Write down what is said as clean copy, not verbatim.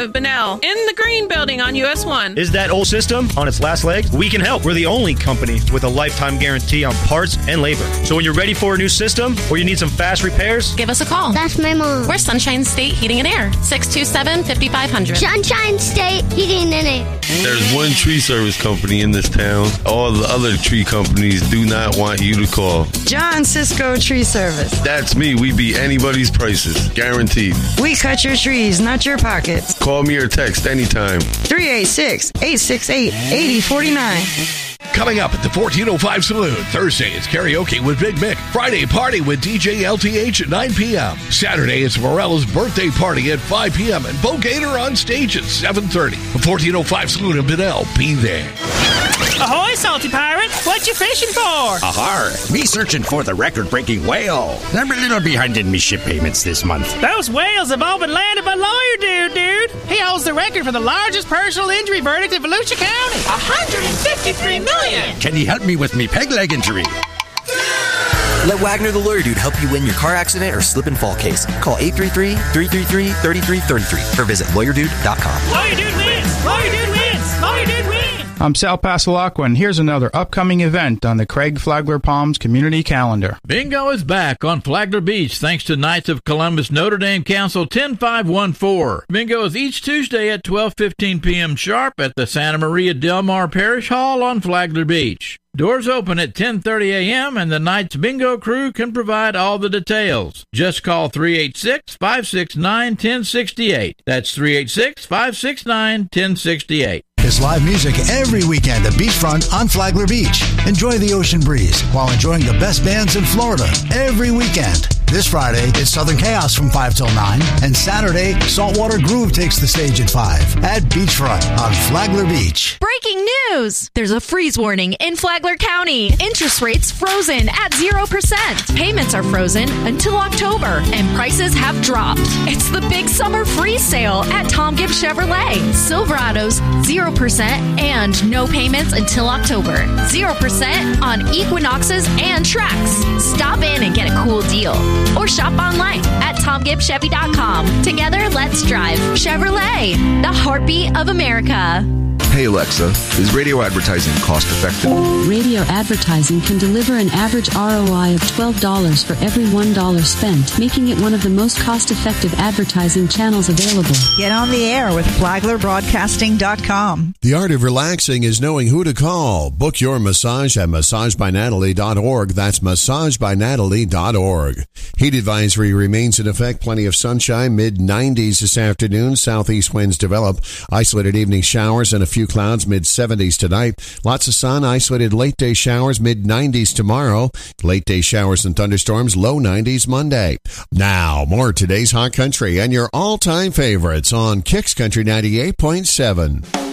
of Bunnell in the green building on US 1. Is that old system on its last legs? We can help. We're the only company with a lifetime guarantee on parts and labor. So when you're ready for a new system or you need some fast repairs, give us a call. That's my mom. We're Sunshine State Heating and Air, 627-5500. Sunshine State Heating and Air. There's one tree service company in this town. All the other tree companies do not want you to call. John Cisco Tree Service. That's me. We beat anybody's prices. Guaranteed. We cut your trees, not your pockets. Call me or text anytime. 386-868-8049. Coming up at the 1405 Saloon. Thursday, it's karaoke with Big Mick. Friday, party with DJ LTH at 9 p.m. Saturday, it's Morella's birthday party at 5 p.m. and Bo Gator on stage at 7:30. The 1405 Saloon in Bunnell. Be there. Ahoy, salty pirate! What you fishing for? Ahar! Me searching for the record-breaking whale. I'm a little behind in me ship payments this month. Those whales have all been landed by Lawyer Dude. He holds the record for the largest personal injury verdict in Volusia County. $153 million! Can he help me with me peg leg injury? Let Wagner the Lawyer Dude help you win your car accident or slip and fall case. Call 833-333-3333 or visit lawyerdude.com. Lawyer Dude wins! Lawyer Dude wins! Lawyer Dude wins! I'm Sal Pasalacqua, and here's another upcoming event on the Craig Flagler Palms community calendar. Bingo is back on Flagler Beach thanks to Knights of Columbus Notre Dame Council 10514. Bingo is each Tuesday at 12:15 p.m. sharp at the Santa Maria Del Mar Parish Hall on Flagler Beach. Doors open at 10:30 a.m. and the Knights Bingo crew can provide all the details. Just call 386-569-1068. That's 386-569-1068. It's live music every weekend at Beachfront on Flagler Beach. Enjoy the ocean breeze while enjoying the best bands in Florida every weekend. This Friday, it's Southern Chaos from 5 till 9, and Saturday, Saltwater Groove takes the stage at 5 at Beachfront on Flagler Beach. Breaking news! There's a freeze warning in Flagler County. Interest rates frozen at 0%. Payments are frozen until October, and prices have dropped. It's the big summer freeze sale at Tom Gibbs Chevrolet. Silverados, 0% and no payments until October. 0% on Equinoxes and Trax. Stop in and get a cool deal. Or shop online at TomGibbsChevy.com. Together, let's drive Chevrolet, the heartbeat of America. Hey Alexa, is radio advertising cost effective? Radio advertising can deliver an average ROI of $12 for every $1 spent, making it one of the most cost-effective advertising channels available. Get on the air with FlaglerBroadcasting.com. The art of relaxing is knowing who to call. Book your massage at massagebynatalie.org. That's massagebynatalie.org. Heat advisory remains in effect. Plenty of sunshine, mid-90s this afternoon. Southeast winds develop. Isolated evening showers and a few clouds, mid-70s tonight. Lots of sun, isolated late-day showers, mid-90s tomorrow. Late-day showers and thunderstorms, low 90s Monday. Now, more today's Hot Country and your all-time favorites on Kicks Country 98.7.